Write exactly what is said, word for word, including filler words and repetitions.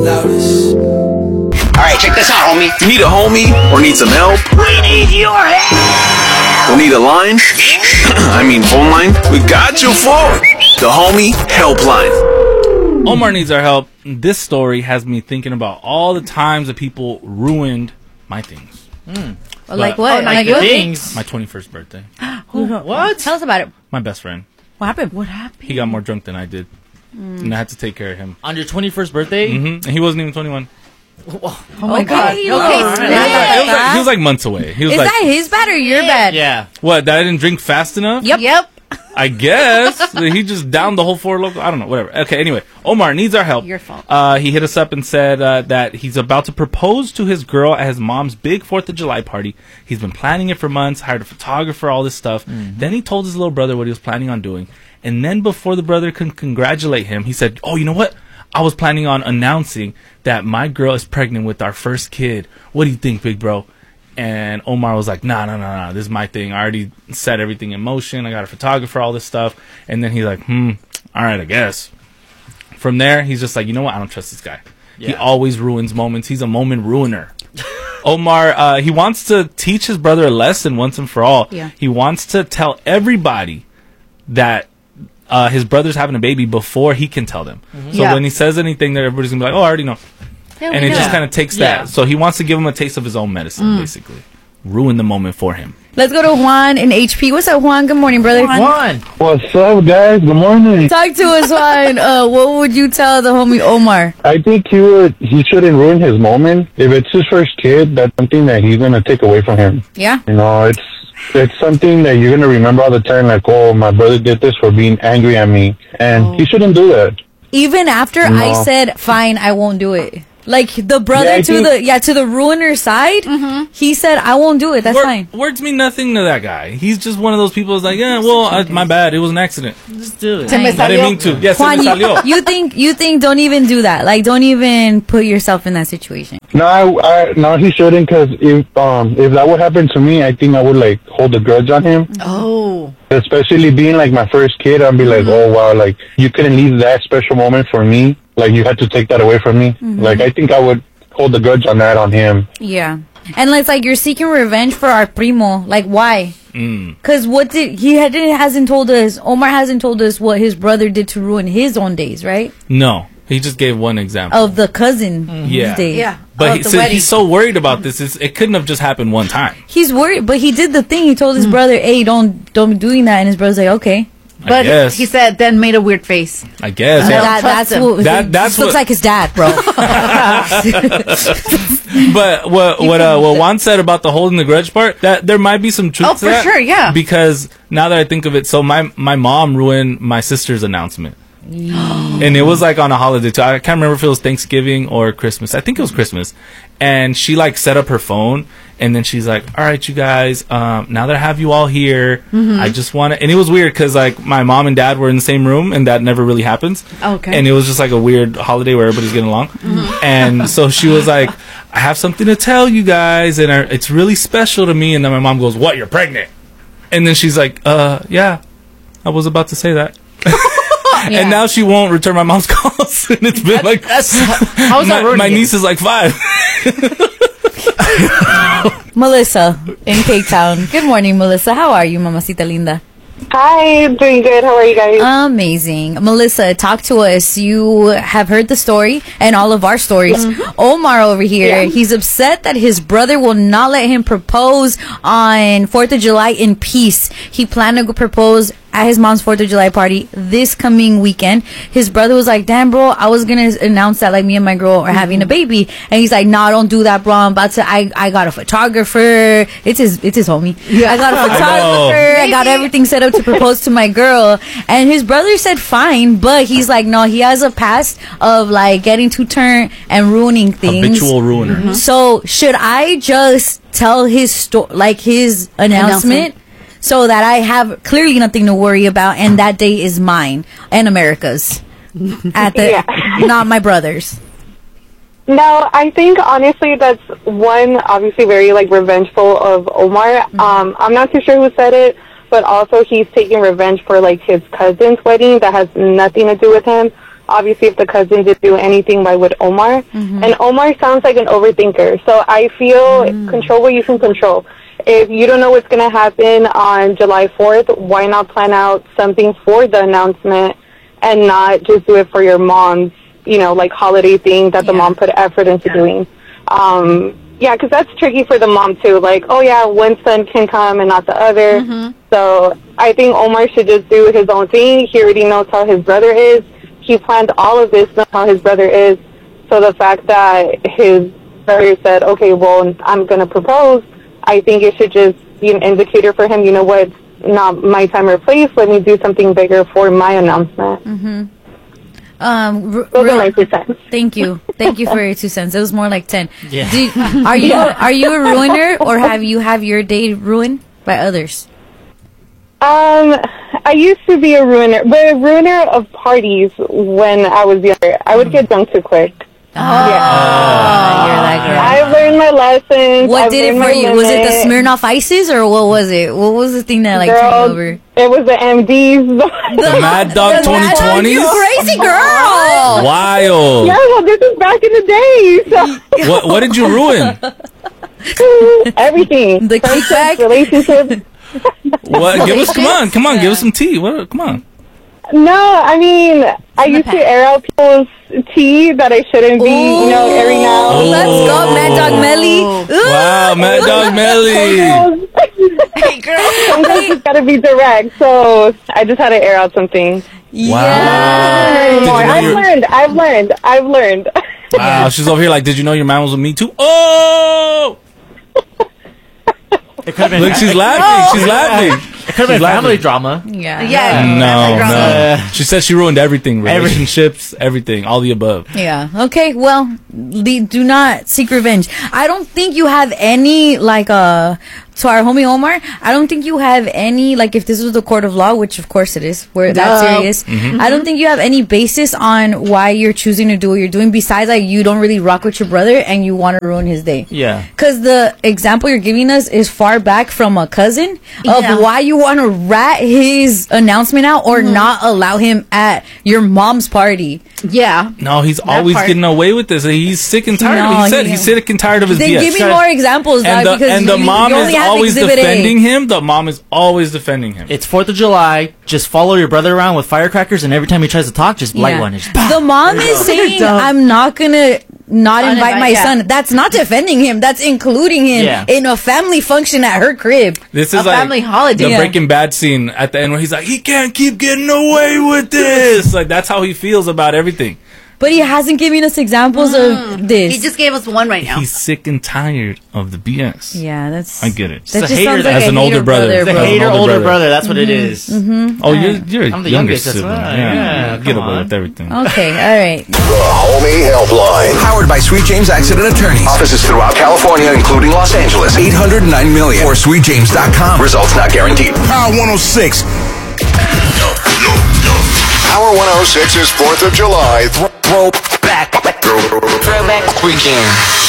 loudest. Alright, check this out, homie. You need a homie or need some help? We need your help! Or need a line? I mean phone line? We got you for the Homie Helpline. Omar needs our help. This story has me thinking about all the times that people ruined my things. Mm. Well, like what? Oh, like your things? My twenty-first birthday. What? Tell us about it. My best friend. What happened? What happened? He got more drunk than I did. Mm. And I had to take care of him. On your twenty-first birthday? Mm-hmm. And he wasn't even twenty-one. Oh my okay, god. okay, He was, like, he was like months away. He was Is like, that his bad or your bad? Yeah. What, that I didn't drink fast enough? Yep. Yep. I guess. He just downed the whole Four Loko. I don't know. Whatever. Okay, anyway. Omar needs our help. Your fault. Uh, he hit us up and said uh, that he's about to propose to his girl at his mom's big fourth of July party. He's been planning it for months, hired a photographer, all this stuff. Mm-hmm. Then he told his little brother what he was planning on doing. And then before the brother could congratulate him, he said, oh, you know what? I was planning on announcing that my girl is pregnant with our first kid. What do you think, big bro? And Omar was like, nah, nah, nah, nah, this is my thing. I already set everything in motion. I got a photographer, all this stuff. And then he's like, hmm, all right, I guess. From there, he's just like, you know what? I don't trust this guy. Yeah. He always ruins moments. He's a moment ruiner. Omar, uh, he wants to teach his brother a lesson once and for all. Yeah. He wants to tell everybody that uh, his brother's having a baby before he can tell them. Mm-hmm. So yeah. when he says anything, that everybody's going to be like, oh, I already know. Yeah, and it know. just kind of takes yeah. that. So he wants to give him a taste of his own medicine, mm. basically. Ruin the moment for him. Let's go to Juan in H P. What's up, Juan? Good morning, brother. Juan. What's up, guys? Good morning. Talk to us, Juan. Uh, what would you tell the homie Omar? I think he would. He shouldn't ruin his moment. If it's his first kid, that's something that he's gonna take away from him. Yeah. You know, it's it's something that you're gonna remember all the time. Like, oh, my brother did this for being angry at me, and oh. he shouldn't do that. Even after no. I said, "Fine, I won't do it." Like the brother yeah, to think, the yeah to the ruiner side, mm-hmm. he said, "I won't do it. That's Word, fine." Words mean nothing to that guy. He's just one of those people who's like, yeah, well, I, my bad. It was an accident. Just do it. Se me I didn't mean to. Yes, Juan, se me salió. you, you think you think don't even do that. Like, don't even put yourself in that situation. No, I, I, no, he shouldn't. Because if um if that would happen to me, I think I would like hold a grudge on him. Oh. Especially being like my first kid, I'd be like, mm-hmm. oh wow, like you couldn't leave that special moment for me. Like you had to take that away from me. Mm-hmm. Like I think I would hold the grudge on that on him. Yeah. And it's like you're seeking revenge for our primo. Like, why? Because mm. what did he had, hasn't told us, Omar hasn't told us what his brother did to ruin his own days, right? No. He just gave one example. Of the cousin mm-hmm. yeah. days. Yeah. But he, so he's so worried about this. It's, it couldn't have just happened one time. He's worried, but he did the thing. He told his mm. brother, hey, don't, don't be doing that. And his brother's like, okay. But he said, then made a weird face. I guess. Uh, yeah. that, that's what, that, that's looks what, like his dad, bro. But what what uh, what Juan said about the holding the grudge part, that there might be some truth oh, to for that. sure, yeah. Because now that I think of it, so my my mom ruined my sister's announcement. And it was like on a holiday too. I can't remember if it was Thanksgiving or Christmas. I think it was Christmas. And she like set up her phone, and then she's like, all right, you guys, um, now that I have you all here, mm-hmm. I just want to, and it was weird because like my mom and dad were in the same room, and that never really happens. Okay. And it was just like a weird holiday where everybody's getting along. Mm-hmm. And so she was like, I have something to tell you guys, and I, it's really special to me. And then my mom goes, what, you're pregnant? And then she's like, uh, yeah, I was about to say that. Yeah. And now she won't return my mom's calls. And it's been like, that's, how's my, that ruining my it? niece is like five. Melissa in Cape Town. Good morning, Melissa. How are you, mamacita linda? Hi, doing good. How are you guys? Amazing. Melissa, talk to us. You have heard the story and all of our stories. Mm-hmm. Omar over here, yeah. he's upset that his brother will not let him propose on fourth of July in peace. He planned to go propose at his mom's fourth of July party this coming weekend. His brother was like, damn, bro, I was going to announce that like me and my girl are mm-hmm. having a baby. And he's like, nah, don't do that, bro. I'm about to, I, I got a photographer. It's his, it's his homie. Yeah. I got a photographer. I, I got everything set up to propose to my girl. And his brother said fine, but he's like, no, he has a past of like getting too turned and ruining things. Habitual ruiner. Mm-hmm. So should I just tell his sto- like his announcement? announcement? So that I have clearly nothing to worry about, and that day is mine and America's. At the yeah. not my brother's. No, I think honestly that's one obviously very like revengeful of Omar. Mm-hmm. Um, I'm not too sure who said it, but also he's taking revenge for like his cousin's wedding that has nothing to do with him. obviously if the cousin did do anything, why would Omar? Mm-hmm. And Omar sounds like an overthinker. So I feel control what you can control. If you don't know what's going to happen on July fourth, why not plan out something for the announcement and not just do it for your mom's, you know, like holiday thing that the Yeah. mom put effort into doing. Um, yeah, because that's tricky for the mom too. Like, oh yeah, one son can come and not the other. Mm-hmm. So I think Omar should just do his own thing. He already knows how his brother is. He planned all of this, knows how his brother is. So the fact that his brother said, okay, well, I'm going to propose, I think it should just be an indicator for him, you know what, it's not my time or place. Let me do something bigger for my announcement. Mm-hmm. Um, r- Those r- are my two cents. Thank you, thank you for your two cents. It was more like ten. Yeah. Do, are you are you a ruiner, or have you have your day ruined by others? Um, I used to be a ruiner, but a ruiner of parties when I was younger. I would get drunk too quick. Oh, yeah. You're that girl. I've learned my lessons. What I've did it learned for my you? Was it the limit. Smirnoff Ices, or what was it? What was the thing that like Girl, turned over? It was the M Ds. The Mad Dog twenty twenties? You crazy girl! Wild. Yeah, well, this is back in the day. So What, what did you ruin? everything. The Friendships, kickback? relationships. What? Give us, come on, come on, give us some tea. What? Come on. No, I mean, I used to air out people's tea that I shouldn't be, you know, airing out. Oh, let's go, Mad Dog Melly. Ooh. Wow, Mad Dog Melly. Hey, girl. Sometimes it's got to be direct, so I just had to air out something. Yeah. Did you know I've your- learned. I've learned. I've learned. Wow, she's over here like, did you know your man was with me too? Oh! It could have been. Look, she's laughing. She's laughing. It could have been she's laughing. family drama. Yeah. Yeah. No, That's no. Uh, She said she ruined everything. Relationships, everything, all the above. Yeah. Okay. Well, le- do not seek revenge. I don't think you have any like uh to our homie Omar. I don't think you have any like if this was the court of law, which of course it is. We're that No. serious. I don't think you have any basis on why you're choosing to do what you're doing. Besides, like you don't really rock with your brother and you want to ruin his day. Yeah. Because the example you're giving us is far back from a cousin of Yeah. why you want to rat his announcement out or not allow him at your mom's party. Yeah. No, he's always part. getting away with this. He's sick and tired. No, of it. He said he- he's sick and tired of his Then B S. give me more examples, and dog, the, because and the you, mom you only is have always Exhibit A. defending him. The mom is always defending him. It's Fourth of July. Just follow your brother around with firecrackers, and every time he tries to talk, just light Yeah. one. Just, The mom is saying, Dumb. I'm not going to not invite Uninvite, my yeah. son. That's not defending him. That's including him Yeah. in a family function at her crib. This A is like family holiday. the Yeah. Breaking Bad scene at the end where he's like, he can't keep getting away with this. Like that's how he feels about everything. But he hasn't given us examples of this. He just gave us one right now. He's sick and tired of the B S. yeah, that's. I get it. That It's a just hater sounds like as a an older hater brother. the As an hater older older brother. brother. That's what it is. Oh, you're you're a I'm the younger youngest, that's sibling. right. Yeah, Yeah, get come away on. with everything. Okay, all right. The Homie Helpline. Powered by Sweet James Accident Attorneys. Offices throughout California, including Los Angeles. eight hundred nine million or sweet james dot com. Results not guaranteed. Power one oh six. Power one oh six is fourth of July. Throw back. Throwback weekend.